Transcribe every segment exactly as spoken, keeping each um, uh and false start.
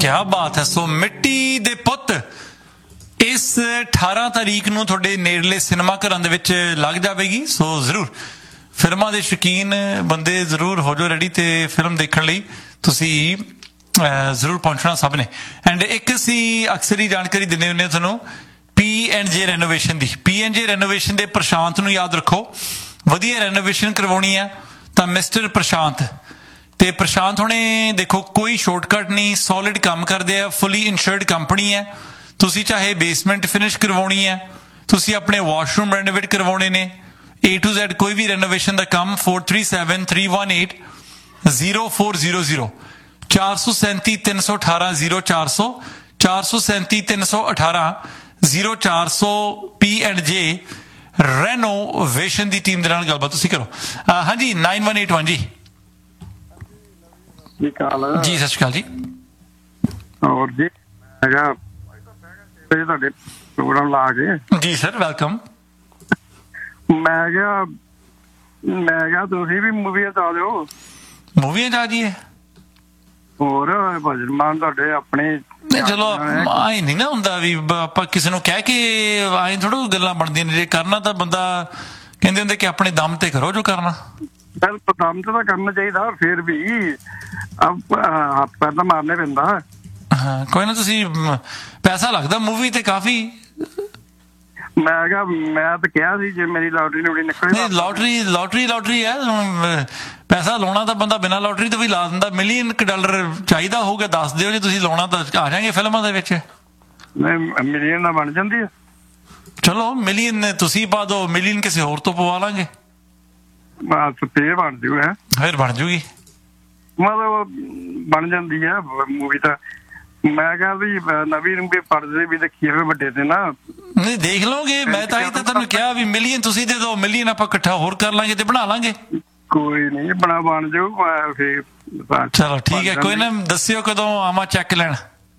क्या बात है। सो मिट्टी दे पुत इस अठारह तारीख ਨੂੰ ਤੁਹਾਡੇ ਨੇੜਲੇ ਸਿਨੇਮਾ ਘਰਾਂ ਦੇ ਵਿੱਚ ਲੱਗ ਜਾਵੇਗੀ। ਸੋ ਜ਼ਰੂਰ ਫਿਲਮਾਂ ਦੇ ਸ਼ੌਕੀਨ ਬੰਦੇ ਜ਼ਰੂਰ ਹੋ ਜਾਓ ਰੈਡੀ ਤੇ ਫਿਲਮ ਦੇਖਣ ਲਈ ਤੁਸੀਂ ਜ਼ਰੂਰ ਪਹੁੰਚਣਾ ਸਭ ਨੇ। ਐਂਡ ਇੱਕ ਅਸੀਂ ਅਕਸਰ ਹੀ ਜਾਣਕਾਰੀ ਦਿੰਦੇ ਹੁੰਦੇ ਹਾਂ ਤੁਹਾਨੂੰ ਪੀ ਐਂਡ ਜੇ ਰੈਨੋਵੇਸ਼ਨ ਦੀ। ਪੀ ਐਂਡ ਜੇ ਰੈਨੋਵੇਸ਼ਨ ਦੇ ਪ੍ਰਸ਼ਾਂਤ ਨੂੰ ਯਾਦ ਰੱਖੋ। ਵਧੀਆ ਰੈਨੋਵੇਸ਼ਨ ਕਰਵਾਉਣੀ ਹੈ ਤਾਂ ਮਿਸਟਰ ਪ੍ਰਸ਼ਾਂਤ ਤੇ ਪ੍ਰਸ਼ਾਂਤ ਹੁਣੇ ਦੇਖੋ ਕੋਈ ਸ਼ਾਰਟਕਟ ਨਹੀਂ, ਸੋਲਿਡ ਕੰਮ ਕਰਦੇ ਆ, ਫੁੱਲੀ ਇੰਸ਼ੋਰਡ ਕੰਪਨੀ ਹੈ। ਤੁਸੀਂ ਚਾਹੇ ਬੇਸਮੈਂਟ ਫਿਨਿਸ਼ ਕਰਵਾਉਣੀ ਹੈ, ਤੁਸੀਂ ਆਪਣੇ ਵਾਸ਼ਰੂਮ ਰੈਨੋਵੇਟ ਕਰਵਾਉਣੇ ਨੇ, ਏ ਟੂ ਜ਼ੈਡ ਕੋਈ ਵੀ ਰੈਨੋਵੇਸ਼ਨ ਦਾ ਕੰਮ four three seven three one eight zero four zero zero चार सौ सैंती तीन सौ अठारह जीरो चार सौ चार सौ सैंती तीन सौ अठारह जीरो चार सौ P and J renovation the team ਦੇ ਨਾਲ ਗੱਲਬਾਤ ਤੁਸੀਂ ਕਰੋ। ਹਾਂਜੀ नाइन वन एट वन जी ਜੀ ਜੀ ਸਤਿ ਸ਼੍ਰੀ ਅਕਾਲ ਜੀ। ਹੋਰ ਜੀ ਹੈਗਾ ਤੁਹਾਡੇ ਪ੍ਰੋਗਰਾਮ ਲਾ ਕੇ ਜੀ ਸਰ ਵੈਲਕਮ। ਮੈਂ ਕਿਹਾ ਮੈਂ ਕਿਹਾ ਤੁਸੀਂ ਵੀ ਮੂਵੀਆਂ ਚ ਆ ਜਾਓ। ਮੂਵੀਆਂ ਚ ਆ ਜੀਏ ਹੋਰ ਭਜਨ ਮਾਨ ਤੁਹਾਡੇ ਆਪਣੇ ਨਹੀਂ ਚਲੋ ਆਏ ਨਹੀਂ ਨਾ ਹੁੰਦਾ ਵੀ ਆਪਾਂ ਕਿਸੇ ਨੂੰ ਕਹਿ ਕੇ ਆਏ ਥੋੜਾ ਗੱਲਾਂ ਬਣਦੀਆਂ ਨੇ। ਜੇ ਕਰਨਾ ਤਾਂ ਬੰਦਾ ਕਹਿੰਦੇ ਹੁੰਦੇ ਕਿ ਆਪਣੇ ਦਮ ਤੇ ਕਰੋ ਜੋ ਕਰਨਾ। ਬਿਲਕੁਲ ਦਮ ਤੇ ਤਾਂ ਕਰਨਾ ਚਾਹੀਦਾ, ਫਿਰ ਵੀ ਹੱਥ ਪੈਰ ਤਾਂ ਮਾਰਨੇ ਪੈਂਦਾ। ਹਾਂ ਕੋਈ ਨਾ, ਤੁਸੀਂ ਪੈਸਾ ਲੱਗਦਾ ਮੂਵੀ ਤੇ ਕਾਫੀ। ਮੈਂ ਕਿਹਾ ਮੈਂ ਤਾਂ ਕਿਹਾ ਸੀ ਜੇ ਮੇਰੀ ਲੋਟਰੀ ਨੂਟਰੀ ਨਿਕਲੇ। ਲੋਟਰੀ ਲੋਟਰੀ ਲੋਟਰੀ ਹੈ, ਪੈਸਾ ਲਾਉਣਾ ਤਾਂ ਬੰਦਾ ਬਿਨਾਂ ਲੋਟਰੀ ਤੋਂ ਵੀ ਲਾ ਦਿੰਦਾ। ਮਿਲੀਅਨ ਡਾਲਰ ਚਾਹੀਦਾ ਹੋਊਗਾ ਦੱਸ ਦਿਓ, ਜੇ ਤੁਸੀਂ ਲਾਉਣਾ ਤਾਂ ਆ ਜਾਣਗੇ ਫਿਲਮਾਂ ਦੇ ਵਿੱਚ। ਮਿਲੀਅਨ ਨਾਲ ਬਣ ਜਾਂਦੀ ਹੈ। ਚਲੋ ਮਿਲੀਅਨ ਤੁਸੀਂ ਪਾ ਦਿਓ, ਮਿਲੀਅਨ ਕਿਸੇ ਹੋਰ ਤੋਂ ਪਵਾ ਲਾਂਗੇ। ਫੇਰ ਬਣ ਜੂ ਹੈ, ਫਿਰ ਬਣ ਜੂਗੀ ਮਤਲਬ ਬਣ ਜਾਂਦੀ ਹੈ ਮੂਵੀ ਤਾਂ। ਮੈਂ ਕਿਹਾ ਵੀ ਨਵੀਂ ਨੂੰ ਵੀ ਪੜਦੇ ਵੀ ਦੇਖੀਏ ਵੱਡੇ ਤੇ ਨਾ। ਨਹੀਂ ਦੇਖ ਲਓਗੇ, ਮੈਂ ਤਾਂ ਹੀ ਤਾਂ ਤੁਹਾਨੂੰ ਕਿਹਾ ਵੀ ਮਿਲੀਅਨ ਤੁਸੀਂ ਦੇ ਦਿਓ, ਮਿਲੀਅਨ ਆਪਾਂ ਇਕੱਠਾ ਹੋਰ ਕਰ ਲਾਂਗੇ ਤੇ ਬਣਾ ਲਾਂਗੇ। ਕੋਈ ਨਹੀਂ ਬਣਾ ਬਣ ਜਾਊ ਫੇਰ। ਚਲੋ ਠੀਕ ਹੈ, ਕੋਈ ਨਾ ਦੱਸਿਓ ਕਦੋਂ ਆਵਾਂ ਚੈੱਕ ਲੈਣ।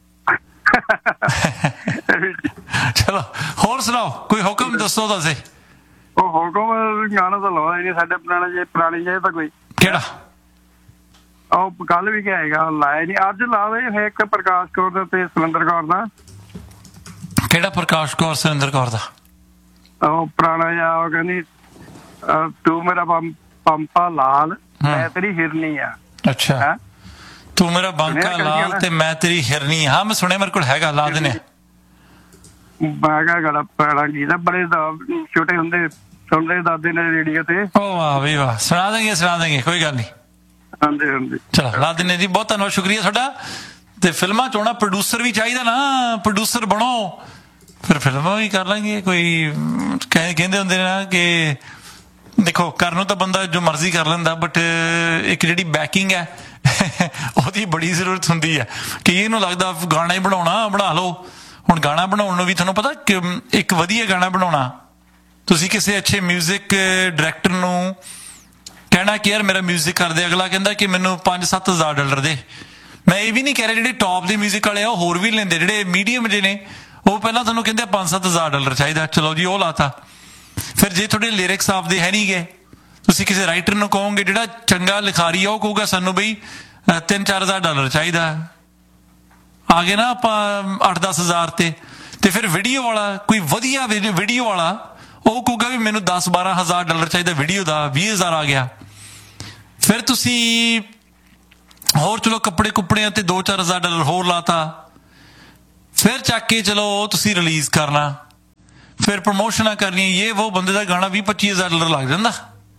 ਚਲੋ ਹੋਰ ਸੁਣਾਓ, ਕੋਈ ਹੁਕਮ ਦੱਸੋ ਦੱਸੇ। ਉਹ ਹੁਕਮ ਗਾਣਾ ਤਾਂ ਲਾਉਂਦਾ ਹੀ ਨਹੀਂ ਸਾਡੇ ਪੁਰਾਣੇ ਜੇ ਪੁਰਾਣੀ ਜੇ ਤਾਂ ਕੋਈ ਕਿਹੜਾ ਉਹ ਕੱਲ ਵੀ ਕਹੇਗਾ ਲਾਇਆ ਨਹੀਂ, ਅੱਜ ਲਾ ਦੇ ਇੱਕ ਪ੍ਰਕਾਸ਼ ਕੌਰ ਦਾ ਤੇ ਸੁਰਿੰਦਰ ਕੌਰ ਦਾ। ਕਿਹੜਾ ਪ੍ਰਕਾਸ਼ ਕੌਰ ਸੁਰਿੰਦਰ ਕੌਰ ਦਾ? ਉਹ ਪੁਰਾਣਾ ਜਿਹਾ ਉਹ ਕਹਿੰਦੀ ਤੂੰ ਮੇਰਾ ਪੰਪਾ ਲਾਲ ਮੈਂ ਤੇਰੀ ਹਿਰਨੀ ਆ। ਅੱਛਾ ਤੂੰ ਮੇਰਾ ਬਾਂਕਾ ਲਾਲ ਤੇ ਮੈਂ ਤੇਰੀ ਹਿਰਨੀ। ਹਾਂ ਮੈਂ ਸੁਣਿਆ, ਮੇਰੇ ਕੋਲ ਹੈਗਾ, ਲਾ ਦਿੰਦੇ। ਮੈਂ ਕਿਹਾ ਗੜਾ ਪੈਣਾ ਗੀਤ ਬੜੇ ਛੋਟੇ ਹੁੰਦੇ ਸੁਣਦੇ ਦਾਦੇ ਨੇ ਰੇਡੀਓ ਤੇ। ਓ ਵਾਹ ਵੀ ਵਾਹ, ਸੁਣਾ ਦੇਂਗੇ ਸੁਣਾ ਦੇਂਗੇ ਕੋਈ ਗੱਲ ਨਹੀਂ। ਹਾਂਜੀ ਹਾਂਜੀ ਚਲੋ ਲਾ ਦਿੰਦੇ ਜੀ, ਬਹੁਤ ਧੰਨਵਾਦ, ਸ਼ੁਕਰੀਆ ਤੁਹਾਡਾ। ਤੇ ਫਿਲਮਾਂ ਚ ਆਉਣਾ ਪ੍ਰੋਡਿਊਸਰ ਵੀ ਚਾਹੀਦਾ ਨਾ, ਪ੍ਰੋਡਿਊਸਰ ਬਣੋ ਫਿਰ ਫਿਲਮਾਂ ਵੀ ਕਰ ਲਾਂਗੇ। ਕੋਈ ਕਹਿੰਦੇ ਹੁੰਦੇ ਨਾ ਕਿ ਦੇਖੋ ਕਰਨ ਨੂੰ ਤਾਂ ਬੰਦਾ ਜੋ ਮਰਜ਼ੀ ਕਰ ਲੈਂਦਾ, ਬਟ ਇੱਕ ਜਿਹੜੀ ਬੈਕਿੰਗ ਹੈ ਉਹਦੀ ਬੜੀ ਜ਼ਰੂਰਤ ਹੁੰਦੀ ਹੈ। ਕਿ ਇਹਨੂੰ ਲੱਗਦਾ ਗਾਣਾ ਹੀ ਬਣਾਉਣਾ, ਬਣਾ ਲਓ। ਹੁਣ ਗਾਣਾ ਬਣਾਉਣ ਨੂੰ ਵੀ ਤੁਹਾਨੂੰ ਪਤਾ ਕਿ ਇੱਕ ਵਧੀਆ ਗਾਣਾ ਬਣਾਉਣਾ, ਤੁਸੀਂ ਕਿਸੇ ਅੱਛੇ ਮਿਊਜ਼ਿਕ ਡਾਇਰੈਕਟਰ ਨੂੰ ਕਹਿਣਾ ਕਿ ਯਾਰ ਮੇਰਾ ਮਿਊਜ਼ਿਕ ਕਰਦੇ, ਅਗਲਾ ਕਹਿੰਦਾ ਕਿ ਮੈਨੂੰ ਪੰਜ ਸੱਤ ਹਜ਼ਾਰ ਡਾਲਰ ਦੇ। ਮੈਂ ਇਹ ਵੀ ਨਹੀਂ ਕਹਿ ਰਿਹਾ ਜਿਹੜੇ ਟੌਪ ਦੇ ਮਿਊਜ਼ਿਕ ਵਾਲੇ ਆ ਉਹ ਹੋਰ ਵੀ ਲੈਂਦੇ, ਜਿਹੜੇ ਮੀਡੀਅਮ ਜਿਹੇ ਨੇ ਉਹ ਪਹਿਲਾਂ ਤੁਹਾਨੂੰ ਕਹਿੰਦੇ ਪੰਜ ਸੱਤ ਹਜ਼ਾਰ ਡਾਲਰ ਚਾਹੀਦਾ। ਚਲੋ ਜੀ ਉਹ ਲਾਤਾ। ਫਿਰ ਜੇ ਤੁਹਾਡੇ ਲਿਰਿਕਸ ਆਪਦੇ ਹੈ ਨਹੀਂ ਗੇ, ਤੁਸੀਂ ਕਿਸੇ ਰਾਈਟਰ ਨੂੰ ਕਹੋਗੇ ਜਿਹੜਾ ਚੰਗਾ ਲਿਖਾਰੀ ਆ, ਉਹ ਕਹੂਗਾ ਸਾਨੂੰ ਬਈ ਤਿੰਨ ਚਾਰ ਹਜ਼ਾਰ ਡਾਲਰ ਚਾਹੀਦਾ। ਆ ਗਏ ਨਾ ਆਪਾਂ ਅੱਠ ਦਸ ਹਜ਼ਾਰ ਤੇ। ਤੇ ਫਿਰ ਵੀਡੀਓ ਵਾਲਾ ਕੋਈ ਵਧੀਆ ਵੀਡੀਓ ਵਾਲਾ ਉਹ ਕਹੂਗਾ ਵੀ ਮੈਨੂੰ ਦਸ ਬਾਰਾਂ ਹਜ਼ਾਰ ਡਾਲਰ ਚਾਹੀਦਾ ਵੀਡੀਓ ਦਾ, ਵੀਹ ਹਜ਼ਾਰ ਆ ਗਿਆ। ਫਿਰ ਤੁਸੀਂ ਹੋਰ ਚਲੋ ਕੱਪੜੇ ਕੁੱਪੜਿਆਂ ਤੇ ਦੋ ਚਾਰ ਹਜ਼ਾਰ ਡਾਲਰ ਹੋਰ ਲਾਤਾ। ਫਿਰ ਚੱਕ ਕੇ ਚਲੋ ਤੁਸੀਂ ਰਿਲੀਜ਼ ਕਰਨਾ, ਫਿਰ ਪ੍ਰਮੋਸ਼ਨਾਂ ਕਰਨੀਆਂ, ਇਹ ਉਹ ਬੰਦੇ ਦਾ ਗਾਣਾ ਵੀਹ ਪੱਚੀ ਹਜ਼ਾਰ ਡਾਲਰ ਲੱਗ ਜਾਂਦਾ,